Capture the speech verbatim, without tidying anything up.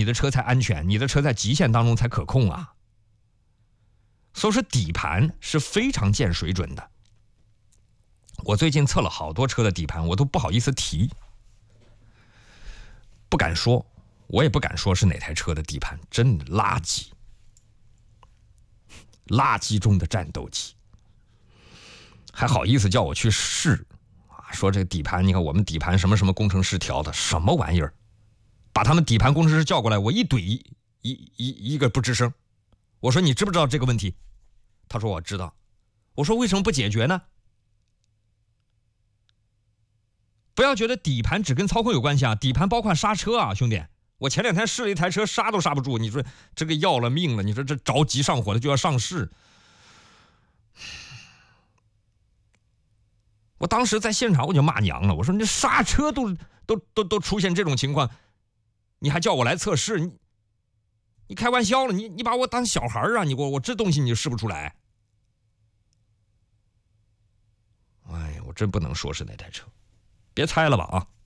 的车才安全，你的车在极限当中才可控啊。所以说底盘是非常见水准的。我最近测了好多车的底盘，我都不好意思提，不敢说，我也不敢说是哪台车的底盘，真垃圾，垃圾中的战斗机，还好意思叫我去试啊？说这个底盘，你看我们底盘什么什么工程师调的，什么玩意儿？把他们底盘工程师叫过来，我一怼一一一个不吱声。我说你知不知道这个问题？他说我知道。我说为什么不解决呢？不要觉得底盘只跟操控有关系啊，底盘包括刹车啊，兄弟。我前两天试了一台车，刹都刹不住，你说这个要了命了，你说这着急上火了就要上市。我当时在现场我就骂娘了，我说你刹车都都都都出现这种情况，你还叫我来测试？你你开玩笑了？你你把我当小孩啊？你我我这东西你试不出来？哎呀，我真不能说是哪台车，别猜了吧啊！